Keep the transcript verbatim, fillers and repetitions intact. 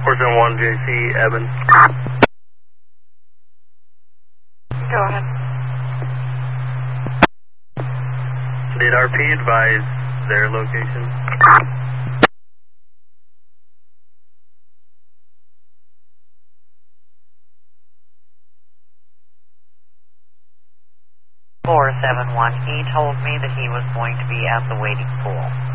four seven one J C, Evan. Go ahead. Did R P advise their location? four seven one, he told me that he was going to be at the waiting pool.